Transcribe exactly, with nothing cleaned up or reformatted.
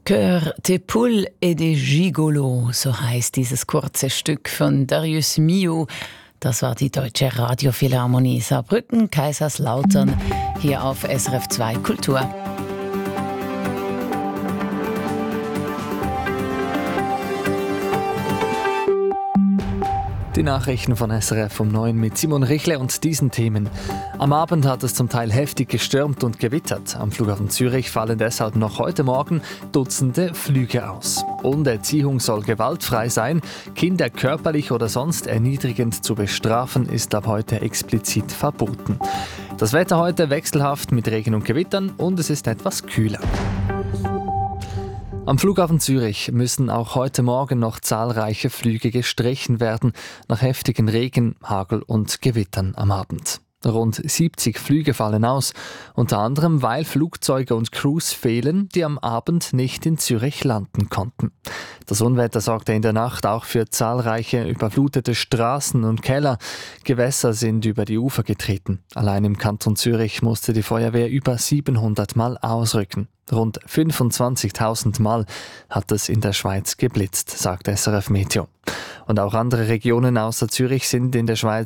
Cœur des poules et des gigolos, so heißt dieses kurze Stück von Darius Milhaud. Das war die Deutsche Radiophilharmonie Saarbrücken, Kaiserslautern, hier auf S R F zwei Kultur. Die Nachrichten von S R F um neun mit Simon Richle und diesen Themen. Am Abend hat es zum Teil heftig gestürmt und gewittert. Am Flughafen Zürich fallen deshalb noch heute Morgen Dutzende Flüge aus. Und Erziehung soll gewaltfrei sein. Kinder körperlich oder sonst erniedrigend zu bestrafen, ist ab heute explizit verboten. Das Wetter heute wechselhaft mit Regen und Gewittern und es ist etwas kühler. Am Flughafen Zürich müssen auch heute Morgen noch zahlreiche Flüge gestrichen werden, nach heftigen Regen, Hagel und Gewittern am Abend. Rund siebzig Flüge fallen aus, unter anderem weil Flugzeuge und Crews fehlen, die am Abend nicht in Zürich landen konnten. Das Unwetter sorgte in der Nacht auch für zahlreiche überflutete Straßen und Keller. Gewässer sind über die Ufer getreten. Allein im Kanton Zürich musste die Feuerwehr über siebenhundert Mal ausrücken. Rund fünfundzwanzigtausend Mal hat es in der Schweiz geblitzt, sagt S R F Meteo. Und auch andere Regionen außer Zürich sind in der Schweiz